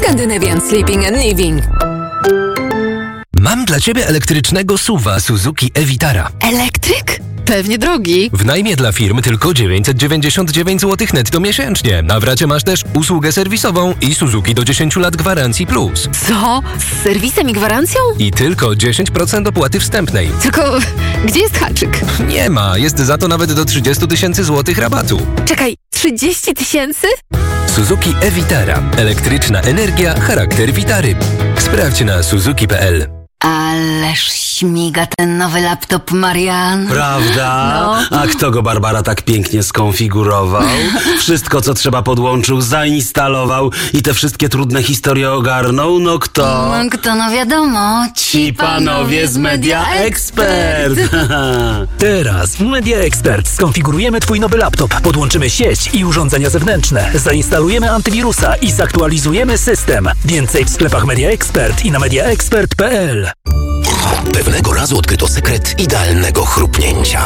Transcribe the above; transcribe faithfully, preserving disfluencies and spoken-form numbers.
Scandinavian Sleeping and Living. Mam dla Ciebie elektrycznego S U V-a Suzuki e-Vitara. Elektryk? Pewnie drogi. W najmie dla firm tylko dziewięćset dziewięćdziesiąt dziewięć złotych netto miesięcznie. Na w racie masz też usługę serwisową i Suzuki do dziesięć lat gwarancji plus. Co? Z serwisem i gwarancją? I tylko dziesięć procent opłaty wstępnej. Tylko gdzie jest haczyk? Nie ma, jest za to nawet do trzydzieści tysięcy złotych rabatu. Czekaj, trzydzieści tysięcy? Suzuki e-Vitara. Elektryczna energia, charakter Vitary. Sprawdź na suzuki kropka p l. Ależ śmiga ten nowy laptop, Marian. Prawda? No. A kto go, Barbara, tak pięknie skonfigurował? Wszystko, co trzeba, podłączył, zainstalował i te wszystkie trudne historie ogarnął? No kto? No kto, no wiadomo. Ci panowie z Media Expert. Teraz w Media Expert skonfigurujemy Twój nowy laptop, podłączymy sieć i urządzenia zewnętrzne, zainstalujemy antywirusa i zaktualizujemy system. Więcej w sklepach Media Expert i na media expert kropka p l. Pewnego razu odkryto sekret idealnego chrupnięcia.